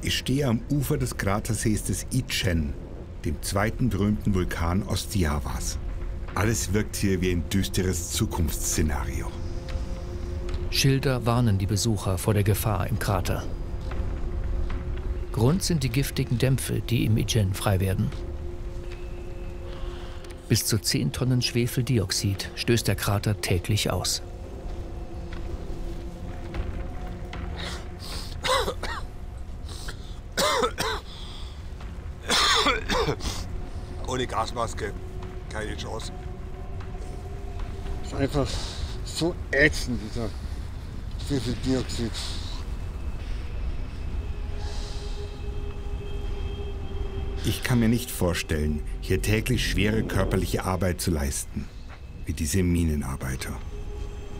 Ich stehe am Ufer des Kratersees des Itchen, dem zweiten berühmten Vulkan Ostjawas. Alles wirkt hier wie ein düsteres Zukunftsszenario. Schilder warnen die Besucher vor der Gefahr im Krater. Grund sind die giftigen Dämpfe, die im Itchen frei werden. Bis zu 10 Tonnen Schwefeldioxid stößt der Krater täglich aus. Ohne Gasmaske keine Chance. Es ist einfach so ätzend, dieser Schwefeldioxid. Ich kann mir nicht vorstellen, hier täglich schwere körperliche Arbeit zu leisten, wie diese Minenarbeiter.